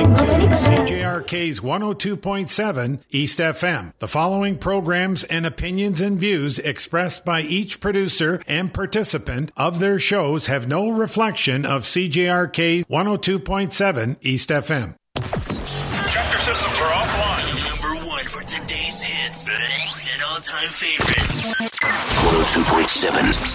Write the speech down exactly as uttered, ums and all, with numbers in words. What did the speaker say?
listening to C J R K's one oh two point seven East F M. The following programs and opinions and views expressed by each producer and participant of their shows have no reflection of C J R K's one oh two point seven East F M. Chapter systems are offline. Number one for today's hits and all-time favorites. one oh two point seven